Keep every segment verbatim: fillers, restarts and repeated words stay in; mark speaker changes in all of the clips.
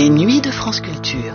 Speaker 1: Les nuits de France Culture.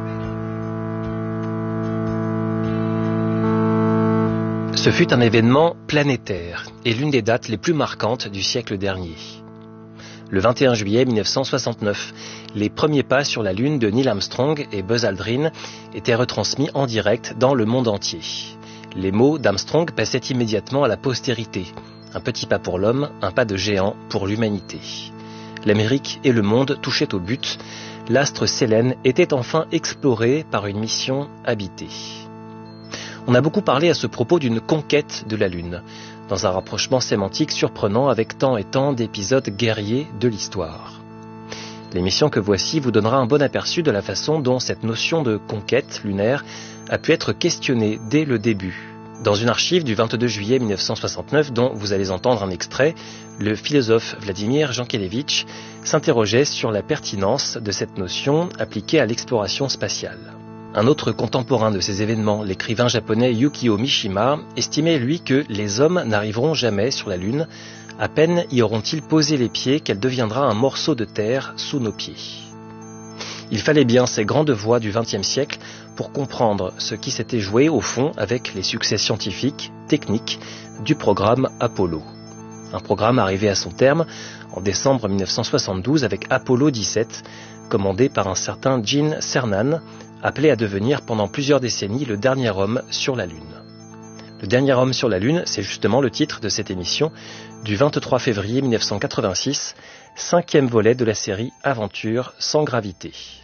Speaker 2: Ce fut un événement planétaire et l'une des dates les plus marquantes du siècle dernier. Le vingt et un juillet mille neuf cent soixante-neuf, les premiers pas sur la Lune de Neil Armstrong et Buzz Aldrin étaient retransmis en direct dans le monde entier. Les mots d'Armstrong passaient immédiatement à la postérité. Un petit pas pour l'homme, un pas de géant pour l'humanité. L'Amérique et le monde touchaient au but. L'astre Sélène était enfin exploré par une mission habitée. On a beaucoup parlé à ce propos d'une conquête de la Lune, dans un rapprochement sémantique surprenant avec tant et tant d'épisodes guerriers de l'histoire. L'émission que voici vous donnera un bon aperçu de la façon dont cette notion de conquête lunaire a pu être questionnée dès le début. Dans une archive du vingt-deux juillet mille neuf cent soixante-neuf, dont vous allez entendre un extrait, le philosophe Vladimir Jankélévitch s'interrogeait sur la pertinence de cette notion appliquée à l'exploration spatiale. Un autre contemporain de ces événements, l'écrivain japonais Yukio Mishima, estimait lui que les hommes n'arriveront jamais sur la Lune, à peine y auront-ils posé les pieds qu'elle deviendra un morceau de terre sous nos pieds. Il fallait bien ces grandes voix du vingtième siècle pour comprendre ce qui s'était joué au fond avec les succès scientifiques, techniques du programme Apollo. Un programme arrivé à son terme en décembre mille neuf cent soixante-douze avec Apollo dix-sept, commandé par un certain Gene Cernan, appelé à devenir pendant plusieurs décennies le dernier homme sur la Lune. Le dernier homme sur la Lune, c'est justement le titre de cette émission du vingt-trois février mille neuf cent quatre-vingt-six, cinquième volet de la série Aventure sans gravité.